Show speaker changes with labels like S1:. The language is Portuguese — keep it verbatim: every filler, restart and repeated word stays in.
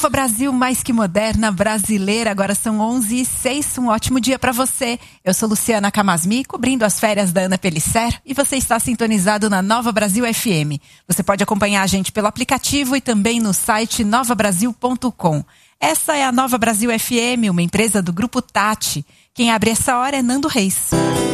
S1: Nova Brasil, mais que moderna, brasileira. Agora são onze e seis, um ótimo dia para você. Eu sou Luciana Camasmi, cobrindo as férias da Ana Pellicer, e você está sintonizado na Nova Brasil F M. Você pode acompanhar a gente pelo aplicativo e também no site nova brasil ponto com. Essa é a Nova Brasil F M, uma empresa do Grupo Tati. Quem abre essa hora é Nando Reis.